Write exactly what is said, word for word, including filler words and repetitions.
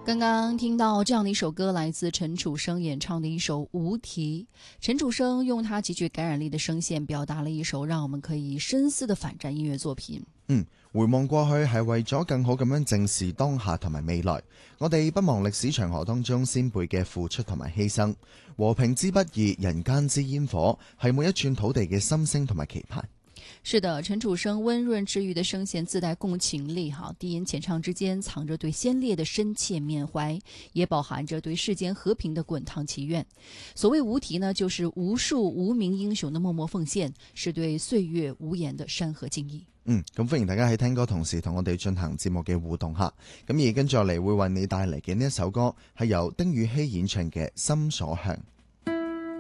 刚刚听到这样的一首歌，来自陈楚生演唱的一首《无题》。陈楚生用他極具感染力的聲線，表達了一首讓我們可以深思的反戰音樂作品。 嗯，回望過去係為咗更好咁樣正視當下同埋未來。我哋不忘歷史長河當中先輩嘅付出同埋犧牲。和平之不易，人間之煙火，係每一寸土地嘅心聲同埋期盼。 是的，陳楚生溫潤治癒的聲線自帶共情力，哈，低吟淺唱之間藏着對先烈的深切緬懷，也飽含着對世間和平的滾燙祈願。所謂無題呢，就是無數無名英雄的默默奉獻，是對歲月無言的山河敬意。 嗯，咁歡迎大家喺聽歌同時同我哋進行節目嘅互動下，咁而跟住落嚟會為你帶嚟嘅呢一首歌係由丁禹兮演唱嘅《心所向》。